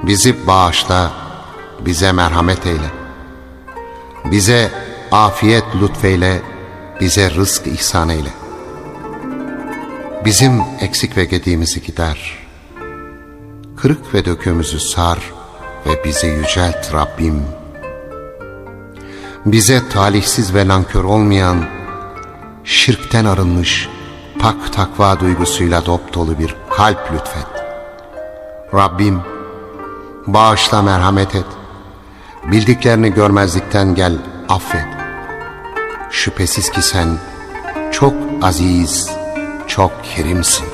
Bizi bağışla, bize merhamet eyle. Bize afiyet lütfeyle, bize rızk ihsan eyle. Bizim eksik ve gediğimizi gider. Kırık ve döküğümüzü sar ve bizi yücelt Rabbim. Bize talihsiz ve nankör olmayan, şirkten arınmış, pak takva duygusuyla dopdolu bir kalp lütfet. Rabbim, bağışla, merhamet et. Bildiklerini görmezlikten gel, affet. Şüphesiz ki sen çok aziz, çok kerimsin.